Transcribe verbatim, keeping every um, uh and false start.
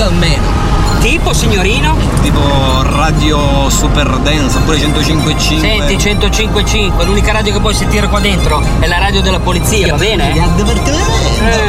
almeno. Tipo, signorino? Tipo radio super dance oppure centocinque e cinque. Senti, centocinque e cinque, l'unica radio che puoi sentire qua dentro è la radio della polizia, va bene? Che divertimento. Eh.